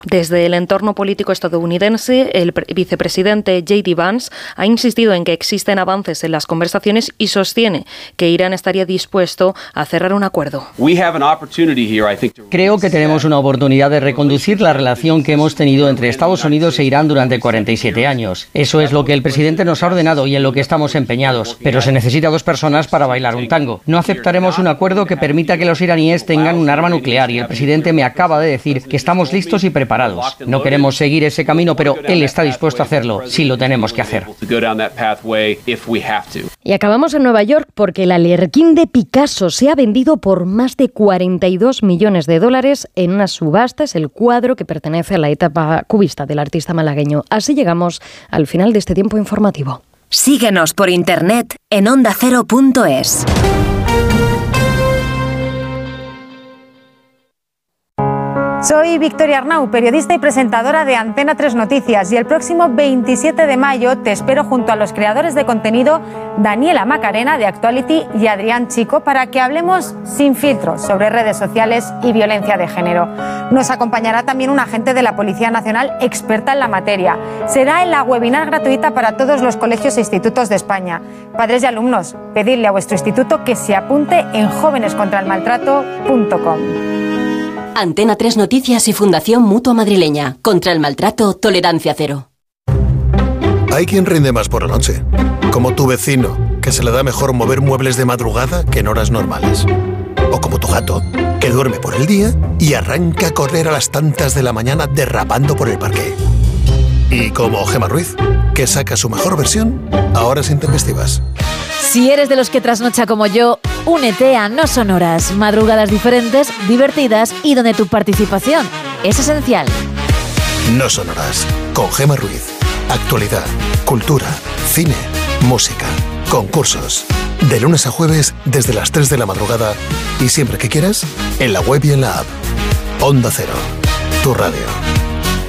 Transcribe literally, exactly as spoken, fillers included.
Desde el entorno político estadounidense, el vicepresidente J D Vance ha insistido en que existen avances en las conversaciones y sostiene que Irán estaría dispuesto a cerrar un acuerdo. Creo que tenemos una oportunidad de reconducir la relación que hemos tenido entre Estados Unidos e Irán durante cuarenta y siete años. Eso es lo que el presidente nos ha ordenado y en lo que estamos empeñados. Pero se necesita dos personas para bailar un tango. No aceptaremos un acuerdo que permita que los iraníes tengan un arma nuclear y el presidente me acaba de decir que estamos listos y preparados. No queremos seguir ese camino, pero él está dispuesto a hacerlo si lo tenemos que hacer. Y acabamos en Nueva York porque el Alerquín de Picasso se ha vendido por más de cuarenta y dos millones de dólares en una subasta. Es el cuadro que pertenece a la etapa cubista del artista malagueño. Así llegamos al final de este tiempo informativo. Síguenos por internet en onda cero punto es. Soy Victoria Arnau, periodista y presentadora de Antena tres Noticias, y el próximo veintisiete de mayo te espero junto a los creadores de contenido Daniela Macarena de Actuality y Adrián Chico para que hablemos sin filtros sobre redes sociales y violencia de género. Nos acompañará también un agente de la Policía Nacional experta en la materia. Será en la webinar gratuita para todos los colegios e institutos de España. Padres y alumnos, pedidle a vuestro instituto que se apunte en jóvenes contra el maltrato punto com. Antena tres Noticias y Fundación Mutua Madrileña. Contra el maltrato, tolerancia cero. Hay quien rinde más por la noche, como tu vecino, que se le da mejor mover muebles de madrugada que en horas normales. O como tu gato, que duerme por el día y arranca a correr a las tantas de la mañana derrapando por el parque. Y como Gemma Ruiz, que saca su mejor versión a horas intempestivas. Si eres de los que trasnocha como yo, únete a No Son Horas. Madrugadas diferentes, divertidas y donde tu participación es esencial. No Son Horas, con Gemma Ruiz. Actualidad, cultura, cine, música, concursos. De lunes a jueves desde las tres de la madrugada y siempre que quieras, en la web y en la app. Onda Cero, tu radio.